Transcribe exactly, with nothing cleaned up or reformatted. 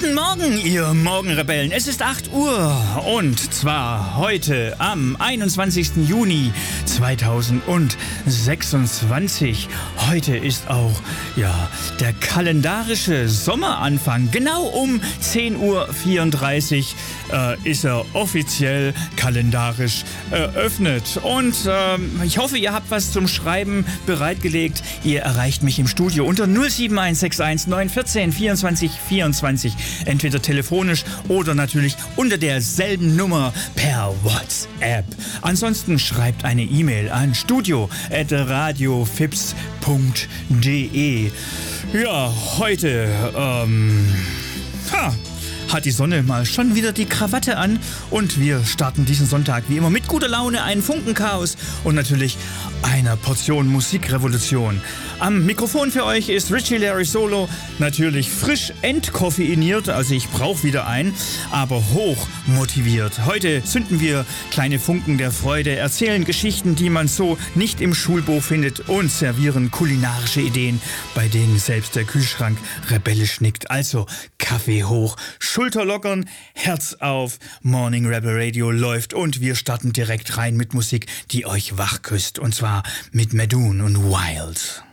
Guten Morgen, ihr Morgenrebellen. Es ist acht Uhr und zwar heute am einundzwanzigsten Juni zweitausendsechsundzwanzig. Heute ist auch, ja, der kalendarische Sommeranfang. Genau um zehn Uhr vierunddreißig äh, ist er offiziell kalendarisch eröffnet. Und ähm, ich hoffe, ihr habt was zum Schreiben bereitgelegt. Ihr erreicht mich im Studio unter null sieben eins sechs eins neun eins vier vierundzwanzig vierundzwanzig. Entweder telefonisch oder natürlich unter derselben Nummer per WhatsApp. Ansonsten schreibt eine E-Mail an studio at radiofips punkt de. Ja, heute, ähm, ha, hat die Sonne mal schon wieder die Krawatte an und wir starten diesen Sonntag wie immer mit guter Laune, einem Funkenchaos und natürlich einer Portion Musikrevolution. Am Mikrofon für euch ist Richie Larry Solo, natürlich frisch entkoffeiniert, also ich brauche wieder einen, aber hoch motiviert. Heute zünden wir kleine Funken der Freude, erzählen Geschichten, die man so nicht im Schulbuch findet und servieren kulinarische Ideen, bei denen selbst der Kühlschrank rebellisch nickt. Also Kaffee hoch, Schulter lockern, Herz auf, Morning Rebel Radio läuft und wir starten direkt rein mit Musik, die euch wach küsst, und zwar mit Medun und Wild.